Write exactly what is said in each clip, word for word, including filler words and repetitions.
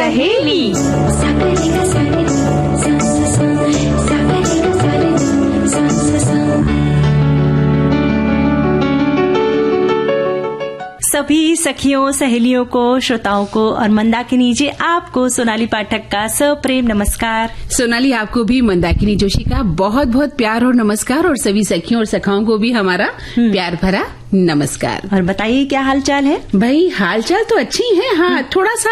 सहेली। सभी सखियों, सहेलियों को, श्रोताओं को और मंदाकिनी जी आपको सोनाली पाठक का सप्रेम नमस्कार। सोनाली, आपको भी मंदाकिनी जोशी का बहुत बहुत प्यार और नमस्कार, और सभी सखियों और सखाओं को भी हमारा प्यार भरा नमस्कार। और बताइए क्या हालचाल है? भाई हालचाल तो अच्छी है। हाँ, थोड़ा सा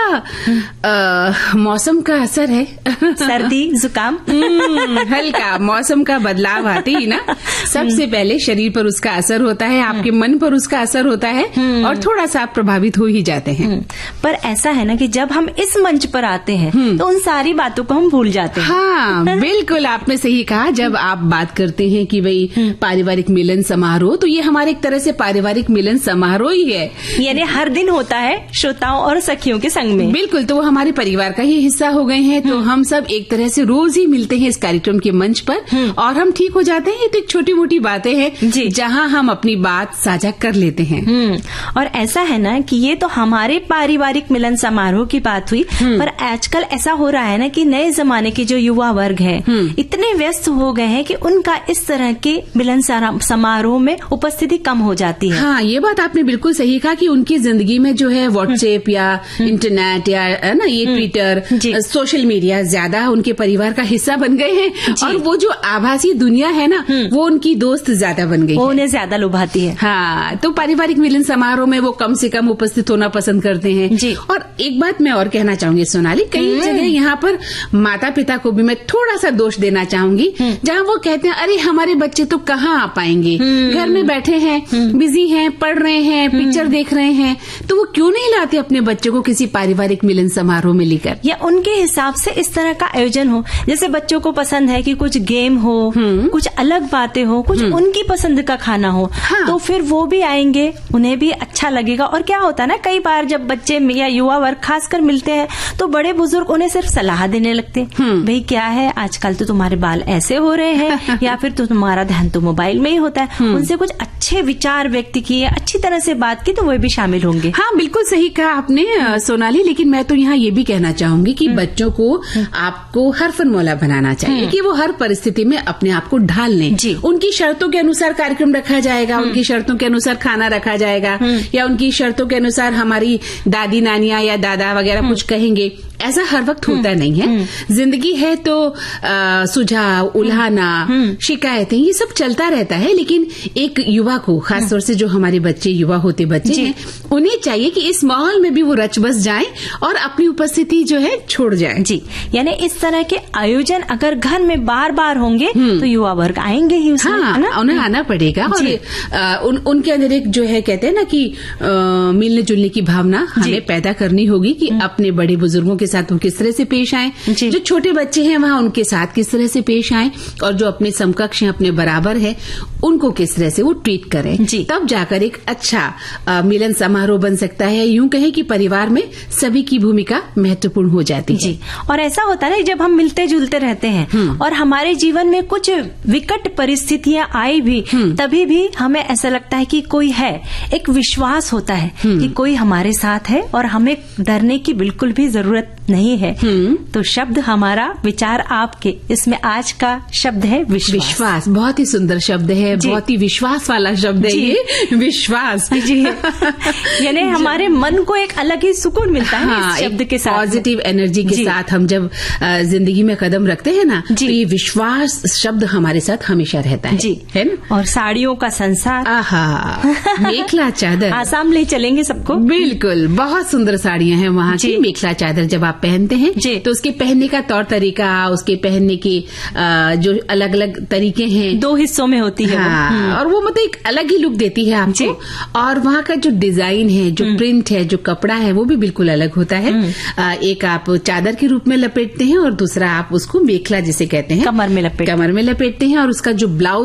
आ, मौसम का असर है। सर्दी जुकाम हल्का मौसम का बदलाव आते ही ना सबसे पहले शरीर पर उसका असर होता है, आपके मन पर उसका असर होता है और थोड़ा सा आप प्रभावित हो ही जाते हैं। पर ऐसा है ना कि जब हम इस मंच पर आते हैं तो उन सारी बातों को हम भूल जाते हैं। हाँ, बिल्कुल आपने सही कहा। जब आप बात करते हैं कि भाई पारिवारिक मिलन समारोह, तो ये हमारे एक तरह से पारिवारिक मिलन समारोह ही है, यानी हर दिन होता है श्रोताओं और सखियों के संग में। बिल्कुल, तो वो हमारे परिवार का ही हिस्सा हो गए हैं। तो हम सब एक तरह से रोज ही मिलते हैं इस कार्यक्रम के मंच पर और हम ठीक हो जाते हैं। तो एक छोटी मोटी बातें हैं जहां हम अपनी बात साझा कर लेते हैं। और ऐसा है ना कि ये तो हमारे पारिवारिक मिलन समारोह की बात हुई, पर आजकल ऐसा हो रहा है ना कि नए जमाने के जो युवा वर्ग है इतने व्यस्त हो गए हैं कि उनका इस तरह के मिलन समारोह में उपस्थिति कम हो जाती है। हाँ, ये बात आपने बिल्कुल सही कहा कि उनकी जिंदगी में जो है व्हाट्सएप या इंटरनेट या ना ये ट्विटर, सोशल मीडिया ज्यादा उनके परिवार का हिस्सा बन गए हैं, और वो जो आभासी दुनिया है ना वो उनकी दोस्त ज्यादा बन गई, वो उन्हें ज्यादा लुभाती है। हाँ, तो पारिवारिक मिलन समारोह में वो कम से कम उपस्थित होना पसंद करते हैं जी। और एक बात मैं और कहना चाहूंगी सोनाली, कई जगह यहाँ पर माता पिता को भी मैं थोड़ा सा दोष देना चाहूंगी, जहाँ वो कहते हैं अरे हमारे बच्चे तो कहाँ आ पाएंगे, घर में बैठे हैं, बिजी हैं, पढ़ रहे हैं, पिक्चर देख रहे हैं, तो वो क्यों नहीं लाते अपने बच्चों को किसी पारिवारिक मिलन समारोह में लेकर, या उनके हिसाब से इस तरह का आयोजन हो। जैसे बच्चों को पसंद है कि कुछ गेम हो, कुछ अलग बातें हो, कुछ उनकी पसंद का खाना हो, हाँ। तो फिर वो भी आएंगे, उन्हें भी अच्छा लगेगा। और क्या होता है ना, कई बार जब बच्चे या युवा वर्ग खासकर मिलते हैं तो बड़े बुजुर्ग उन्हें सिर्फ सलाह देने लगते हैं, भाई क्या है आजकल तो तुम्हारे बाल ऐसे हो रहे हैं, या फिर तो तुम्हारा ध्यान तो मोबाइल में ही होता है। उनसे कुछ अच्छे विचार व्यक्त किए, अच्छी तरह से बात की, तो वो भी शामिल होंगे। हाँ, बिल्कुल सही कहा आपने सोनाली, लेकिन मैं तो यहाँ ये भी कहना चाहूंगी कि बच्चों को आपको हरफन मौला बनाना चाहिए कि वो हर परिस्थिति में अपने आप को ढाल लें। उनकी शर्तों के अनुसार कार्यक्रम रखा जाएगा, उनकी शर्तों के अनुसार खाना रखा जाएगा, या उनकी शर्तों के अनुसार हमारी दादी नानियां या दादा वगैरह कुछ कहेंगे, ऐसा हर वक्त होता नहीं है। जिंदगी है तो आ, सुझाव, उल्हाना, शिकायतें, ये सब चलता रहता है, लेकिन एक युवा को, खासतौर से जो हमारे बच्चे युवा होते बच्चे हैं, उन्हें चाहिए कि इस माहौल में भी वो रच बस जाएं और अपनी उपस्थिति जो है छोड़ जाएं। जी, यानी इस तरह के आयोजन अगर घर में बार बार होंगे तो युवा वर्ग आएंगे ही उसमें, हाँ, है ना? उन्हें आना पड़ेगा। और आ, उन, उनके अंदर एक जो है कहते हैं ना कि आ, मिलने जुलने की भावना हमें पैदा करनी होगी कि अपने बड़े बुजुर्गों के साथ वो किस तरह से पेश आए, जो छोटे बच्चे हैं वहाँ उनके साथ किस तरह से पेश आए, और जो अपने समकक्ष हैं, अपने बराबर है, उनको किस तरह से वो ट्रीट करें, तब जाकर एक अच्छा आ, मिलन समारोह बन सकता है। यूं कहें कि परिवार में सभी की भूमिका महत्वपूर्ण हो जाती है। जी, और ऐसा होता है ना जब हम मिलते जुलते रहते हैं और हमारे जीवन में कुछ विकट परिस्थितियां आई भी, तभी भी हमें ऐसा लगता है कि कोई है, एक विश्वास होता है कि कोई हमारे साथ है और हमें डरने की बिल्कुल भी जरूरत नहीं है। तो शब्द हमारा, विचार आपके, इसमें आज का शब्द है विश्वास। विश्वास बहुत ही सुंदर शब्द है, बहुत ही विश्वास वाला शब्द है ये, विश्वास जी। यानी हमारे मन को एक अलग ही सुकून मिलता है, हाँ, इस शब्द के साथ, पॉजिटिव एनर्जी के साथ हम जब जिंदगी में कदम रखते हैं ना, तो ये विश्वास शब्द हमारे साथ हमेशा रहता है, जी, है ना? और साड़ियों का संसार, आहा, मेखला चादर, आसाम ले चलेंगे सबको। बिल्कुल, बहुत सुंदर साड़ियां हैं वहाँ की। मेखला चादर जब आप पहनते हैं तो उसके पहनने का तौर तरीका, उसके पहनने के जो अलग अलग तरीके हैं, दो हिस्सों में होती है, हाँ, और वो मतलब एक अलग ही लुक देती है आपको। और वहाँ का जो डिजाइन है, जो प्रिंट है, जो कपड़ा है, वो भी बिल्कुल अलग होता है। एक आप चादर के रूप में लपेटते हैं और दूसरा आप उसको मेखला जिसे कहते हैं, कमर में लपेट कमर में लपेटते हैं, और उसका जो ब्लाउज